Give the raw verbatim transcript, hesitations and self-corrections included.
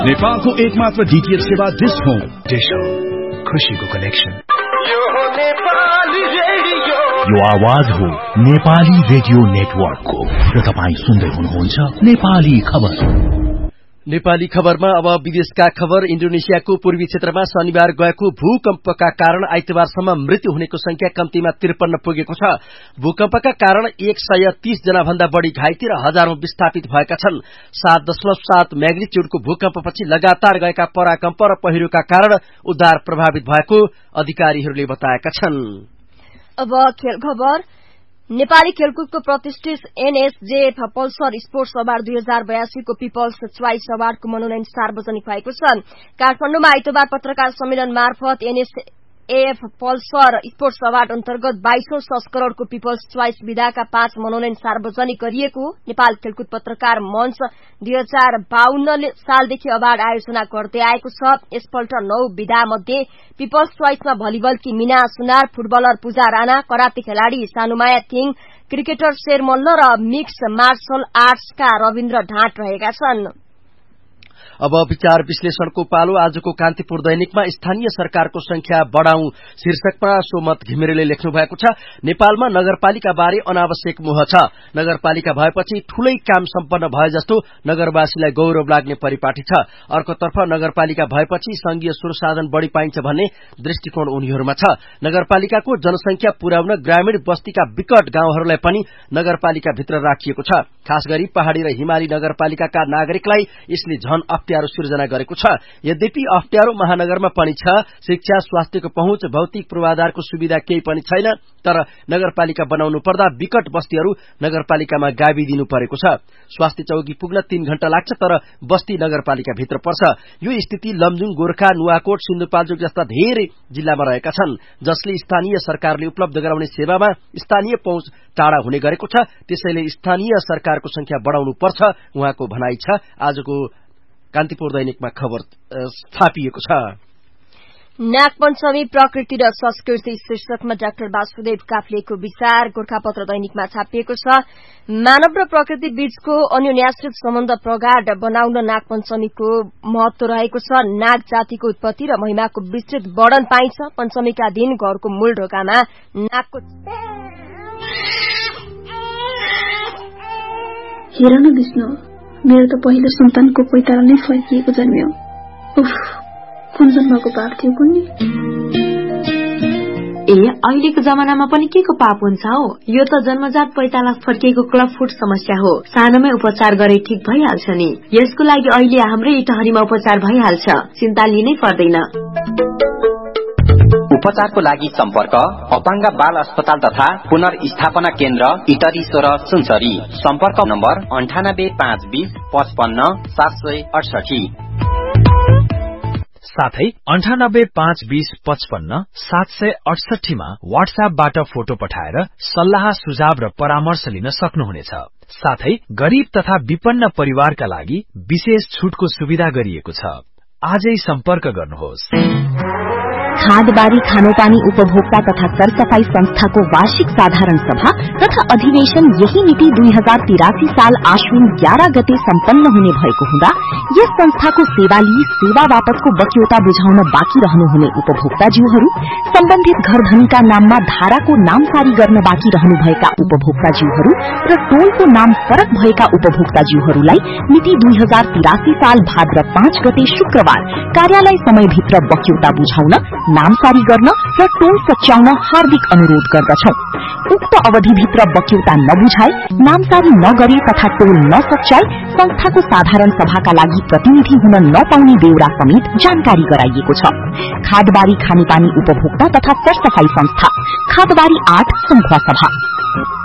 नेपालको एकमात्र डीटीएच सेवा डिश होम। डिश होम, खुशीको कनेक्सन। यो आवाज हो नेपाली रेडियो नेटवर्कको र तपाईँ सुन्दै हुनुहुन्छ नेपाली खबर। नेपाली खबरमा अब विदेशका खबर। इन्डोनेसियाको पूर्वी क्षेत्रमा शनिबार गएको भूकम्पका कारण आइतबारसम्म मृत्यु हुनेको संख्या कम्तीमा त्रिपन्न पुगेको छ। भूकम्पका कारण एक सय तीस जना भन्दा बढ़ी घाइते र हजारौं विस्थापित भएका छन्। सात दशमलव सात म्याग्निच्युडको भूकम्पपछि लगातार गएका पराकम्प र पहिरोका कारण उद्धार प्रभावित भएको अधिकारीहरूले बताएका छन्। अब खेल खबर। नेपाली खेलकुदको प्रतिष्ठित एनएसजेएफ पल्सर स्पोर्ट्स अवार्ड दुई हजार बयासी को पिपल्स च्वाइस अवार्डको मनोनयन सार्वजनिक भएको छ। काठमाडौँमा आइतबार पत्रकार सम्मेलन मार्फत एनएसएएफ पल्सर स्पोर्ट्स अवार्ड अन्तर्गत बाइसौं संस्करणको पिपल्स च्वाइस विधाका पाँच मनोनयन सार्वजनिक गरिएको नेपाल खेलकुद पत्रकार मञ्च दुई हजार बाहन्न सालदेखि अवार्ड आयोजना गर्दै आएको छ। यसपल्ट नौ विधा मध्ये पिपल्स च्वाइसमा भलिबलकी मीना सुनार, फुटबलर पूजा राणा, कराते खेलाड़ी सानुमाया थिङ, क्रिकेटर शेर मल्ल र मिक्स मार्शल आर्ट्सका रविन्द्र ढाँट रहेका छन्। अब विचार विश्लेषणको पालो। आजको कान्तिपुर दैनिकमा स्थानीय सरकारको संख्या बढ़ाउँ शीर्षकमा सोमत घिमिरेले लेख्नु भएको छ। नेपालमा नगरपालिका बारे अनावश्यक मोह छ। नगरपालिका भएपछि ठूलै काम सम्पन्न भए जस्तो नगरवासीलाई गौरव लाग्ने परिपाटी छ। अर्कोतर्फ नगरपालिका भएपछि संघीय स्रोत बढ़ी पाइन्छ भन्ने दृष्टिकोण उनीहरूमा छ। नगरपालिकाको जनसंख्या पुर्याउन ग्रामीण बस्तीका विकट गाउँहरूलाई पनि नगरपालिका भित्र राखिएको छ। खास गरी पहाड़ी र हिमाली नगरपालिकाका नागरिकलाई यसले झन अप्ठ्यारो सिर्जना गरेको छ। यद्यपि अप्ठ्यारो महानगरमा पनि छ। शिक्षा, स्वास्थ्यको पहुँच, भौतिक पूर्वाधारको सुविधा केही पनि छैन। तर नगरपालिका बनाउनु पर्दा विकट बस्तीहरू नगरपालिकामा गाविदिनु परेको छ। स्वास्थ्य चौकी पुग्न तीन घण्टा लाग्छ, तर बस्ती नगरपालिका भित्र पर्छ। यो स्थिति लमजुङ, गोर्खा, नुवाकोट, सिन्धुपाल्चोक जस्ता धेरै जिल्लामा रहेका छन्, जसले स्थानीय सरकारले उपलब्ध गराउने सेवामा स्थानीय पहुँच टाढा हुने गरेको छ। त्यसैले स्थानीय सरकारको संख्या बढ़ाउनु पर्छ, उहाँको भनाइ छ। आजको कान्तिपुर दैनिकमा खबर छापिएको छ। नागपञ्चमी प्रकृति र संस्कृति शीर्षकमा डाक्टर वासुदेव काफ्लेको विचार गोरखापत्र दैनिकमा छापिएको छ। मानव र प्रकृति बीचको अन्योन्याश्रित सम्बन्ध प्रगाढ बनाउन नागपञ्चमीको महत्व रहेको छ। नाग जातिको उत्पत्ति र महिमाको विस्तृत वर्णन पाइन्छ। पञ्चमीका दिन घरको मूल ढोकामा नागको हेर न विष्णु, मेरो त पहिलो सन्तानको पैताला नै फर्किएको जन्मियो। उफ, कुन जन्मको पाप थियो कुन्नी। ए अहिलेको जमानामा पनि के को पाप हुन्छ हो? यो त जन्मजात पैताला फर्किएको क्लब फुट समस्या हो। सानोमै उपचार गरे ठीक भइहाल्छ नि। यसको लागि अहिले हाम्रै इटहरीमा उपचार भइहाल्छ, चिन्ता लिनै पर्दैन। उपचारको लागि सम्पर्क अपाङ्ग बाल अस्पताल तथा पुनर्स्थापना केन्द्र इटरी सोह्र सुनसरी। सम्पर्क नम्बर अन्ठानब्बे पाँच बीस पचपन्न सात सय अडसठी। साथै अन्ठानब्बे पाँच बीस पचपन्न सात सय अडसठीमा वाट्सएपबाट फोटो पठाएर सल्लाह, सुझाव र परामर्श लिन सक्नुहुनेछ। साथै गरीब तथा विपन्न परिवारका लागि विशेष छुटको सुविधा गरिएको छ। आजै सम्पर्क गर्नुहोस्। खादबारी खानोपानी उपभोक्ता तथा सरसफाई संस्थाको वार्षिक साधारण सभा तथा अधिवेशन यही मिति दुई हजार तिरासी साल आश्विन ग्यारह गते सम्पन्न हुने भएको हुँदा यस संस्थाको सेवा लिई सेवा वापतको बक्यौता बुझाउन बाँकी रहनुहुने उपभोक्ताज्यूहरू, सम्बन्धित घरधनीका नाममा धाराको नामसारी गर्न बाँकी रहनुभएका उपभोक्ताज्यूहरू र टोलको नाम फरक भएका उपभोक्ताज्यूहरूलाई मिति दुई हजार तिरासी साल भाद्र पाँच गते शुक्रबार कार्यालय समयभित्र बक्यौता बुझाउन, नामसारी गर्न र टोल सच्याउन हार्दिक अनुरोध गर्दछौं। उक्त अवधिभित्र बक्यौता नबुझाए, नामसारी नगरे तथा टोल नसच्याए संस्थाको साधारण सभाका लागि प्रतिनिधि हुन नपाउने बेहोरा समेत जानकारी गराइएको छ। खादबारी खानेपानी उपभोक्ता तथा सरसफाई संस्था, खादबारी आठ सुनखुवा सभा।